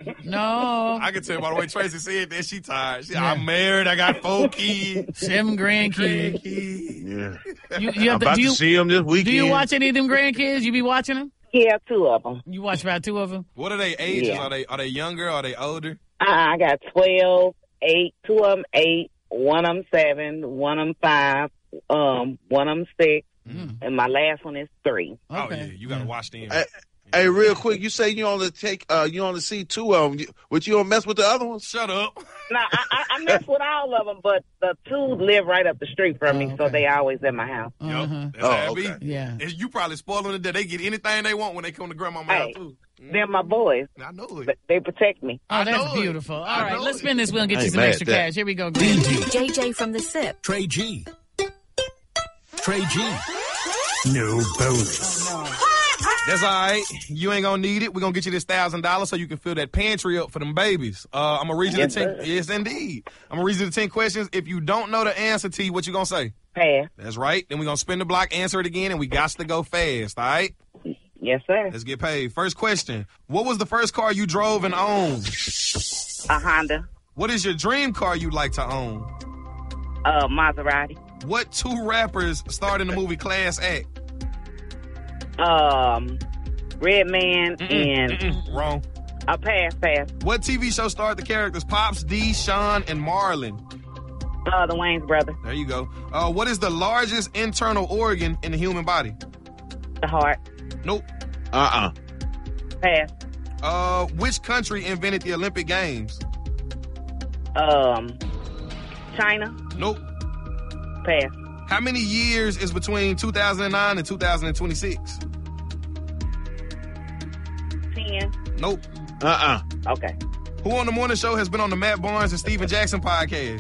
No. I can tell by the way Tracy said that she tired. I'm married. I got 4 kids. 7 grandkids. Yeah. You I'm about to see them this weekend. Do you watch any of them grandkids? You be watching them? Yeah, 2 of them. You watch about 2 of them? What are they ages? Yeah. Are they younger? Are they older? I got 12, 8, 2 of them 8, 1 of them 7, 1 of them 5, 1 of them 6, and my last one is 3. Okay. Oh yeah, you gotta watch them. Hey, real quick, you say you only see 2 of them, but you don't mess with the other ones? Shut up. No, I mess with all of them, but the 2 live right up the street from me, so they always at my house. Yep. That's how it be. Yeah. You probably spoiling it that they get anything they want when they come to grandma's house too. They're my boys. I know it. They protect me. Oh, that's beautiful. All right, let's spin this wheel and get you some extra cash. Here we go. JJ from the SIP. Trey G. No bonus. That's all right. You ain't gonna need it. We're gonna get you this $1,000 so you can fill that pantry up for them babies. I'm gonna read you the 10. Yes, indeed. I'm gonna read you the 10 questions. If you don't know the answer, T, what you gonna say? Pass. That's right. Then we're gonna spin the block, answer it again, and we got to go fast. All right. Yes, sir. Let's get paid. First question. What was the first car you drove and owned? A Honda. What is your dream car you'd like to own? Maserati. What 2 rappers starred in the movie Class Act? Redman and Wrong. pass. What TV show starred the characters Pops, D, Sean, and Marlon? The Wayans brothers. There you go. What is the largest internal organ in the human body? The heart. Nope. Pass. Which country invented the Olympic Games? China. Nope. Pass. How many years is between 2009 and 2026? 10. Nope. Okay. Who on the morning show has been on the Matt Barnes and Steven Jackson podcast?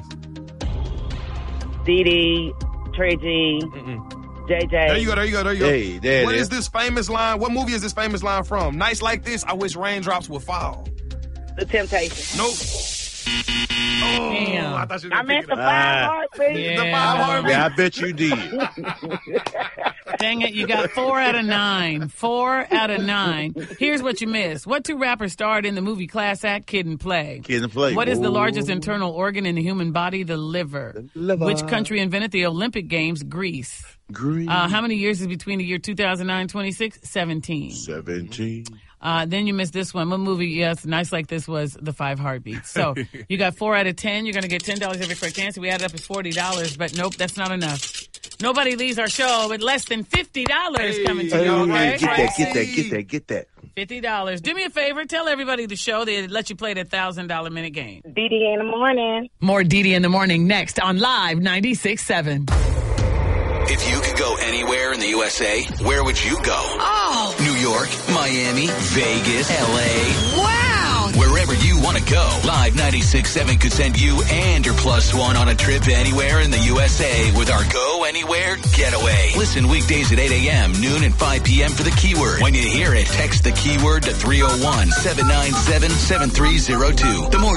DD, Trey G, JJ. There you go. Hey, there What it is is. this famous line? What movie is this famous line from? Nights like this, I wish raindrops would fall. The Temptation. Nope. Oh, Damn. I thought you I meant the 5 heartbeats. Yeah. The 5 heartbeats. Yeah, I bet you did. Dang it, you got 4 out of 9. 4 out of 9. Here's what you missed. What 2 rappers starred in the movie Class Act, Kid and Play? Kid and Play. What is the largest internal organ in the human body? The liver. Which country invented the Olympic Games? Greece. How many years is between the year 2009 and 26? 17. 17. Then you missed this one. What movie? Yes, Nice Like This was The 5 Heartbeats. So you got 4 out of 10. You're going to get $10 every quick answer. We added up as $40, but nope, that's not enough. Nobody leaves our show with less than $50 coming to you, okay? Get that. $50. Do me a favor. Tell everybody the show. They let you play that $1,000 minute game. DD in the morning. More DD in the morning next on Live 96.7. If you could go anywhere in the USA, where would you go? Oh, New York, Miami, Vegas, LA. wow. Wherever you want to go, Live 96.7 could send you and your +1 on a trip anywhere in the USA with our Go Anywhere Getaway. Listen weekdays at 8 a.m., noon, and 5 p.m. for the keyword. When you hear it, text the keyword to 301-797-7302. The more